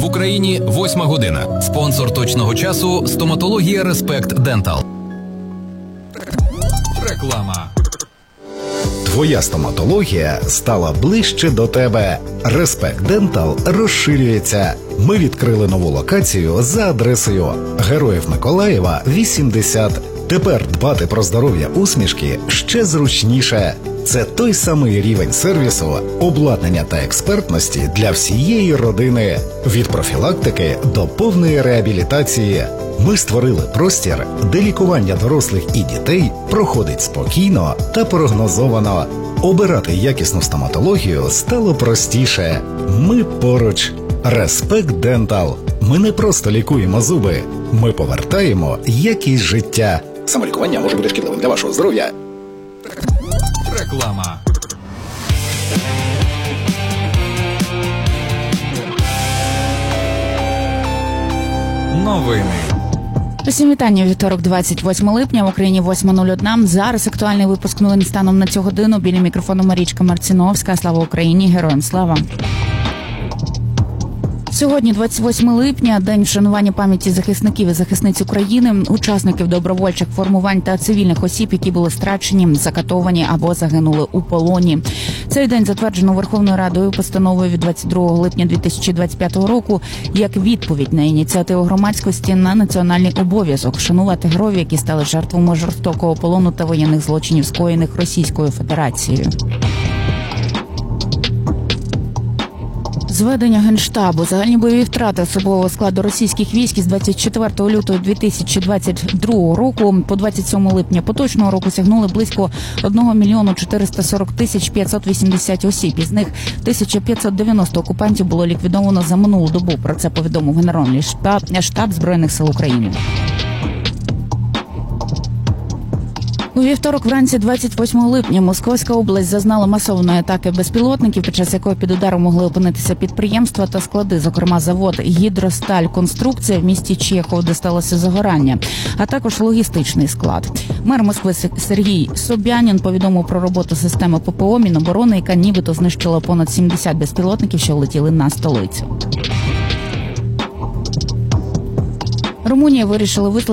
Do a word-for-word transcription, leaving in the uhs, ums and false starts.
Україні восьма година. Спонсор точного часу – стоматологія Респект Дентал. Реклама. Твоя стоматологія стала ближче до тебе. Респект Дентал розширюється. Ми відкрили нову локацію за адресою Героїв Миколаєва, вісімдесят. Тепер дбати про здоров'я усмішки ще зручніше. Це той самий рівень сервісу, обладнання та експертності для всієї родини. Від профілактики до повної реабілітації. Ми створили простір, де лікування дорослих і дітей проходить спокійно та прогнозовано. Обирати якісну стоматологію стало простіше. Ми поруч. Респект Дентал. Ми не просто лікуємо зуби. Ми повертаємо якість життя. Самолікування може бути шкідливим для вашого здоров'я. Реклама. Новини. Усім вітання. Вівторок, двадцять восьмого липня, в Україні восьма нуль один. Зараз актуальний випуск новин станом на цю годину. Біля мікрофону Марічка Марціновська. Слава Україні! Героям слава! Сьогодні, двадцять восьмого липня, день вшанування пам'яті захисників і захисниць України, учасників добровольчих формувань та цивільних осіб, які були страчені, закатовані або загинули у полоні. Цей день затверджено Верховною Радою постановою від двадцять другого липня дві тисячі двадцять п'ятого року як відповідь на ініціативу громадськості на національний обов'язок вшанувати героїв, які стали жертвами жорстокого полону та воєнних злочинів, скоєних Російською Федерацією. Зведення Генштабу. Загальні бойові втрати особового складу російських військ із двадцять четвертого лютого дві тисячі двадцять другого року по двадцять сьомого липня поточного року сягнули близько один мільйон чотириста сорок тисяч п'ятсот вісімдесят осіб. Із них тисяча п'ятсот дев'яносто окупантів було ліквідовано за минулу добу. Про це повідомив Генеральний штаб, штаб Збройних сил України. У вівторок вранці двадцять восьмого липня Московська область зазнала масованої атаки безпілотників, під час якої під ударом могли опинитися підприємства та склади, зокрема завод «Гідросталь Конструкція» в місті Чехов, де сталося загорання, а також логістичний склад. Мер Москви Сергій Собянін повідомив про роботу системи ППО Міноборони, яка нібито знищила понад сімдесят безпілотників, що летіли на столицю. Румунія вирішила висловити